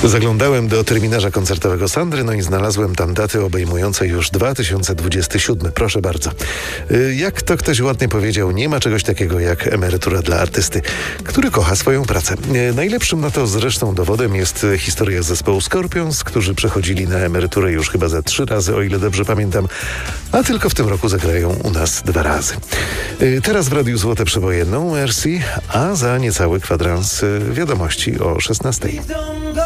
Zaglądałem do terminarza koncertowego Sandry, no i znalazłem tam daty obejmujące już 2027. Proszę bardzo. Jak to ktoś ładnie powiedział, nie ma czegoś takiego jak emerytura dla artysty, który kocha swoją pracę. Najlepszym na to zresztą dowodem jest historia zespołu Scorpions, którzy przechodzili na emeryturę już chyba za 3 razy, o ile dobrze pamiętam, a tylko w tym roku zagrają u nas 2 razy. Teraz w Radiu Złote Przeboje No Mercy, a za niecały kwadrans wiadomości o 16:00.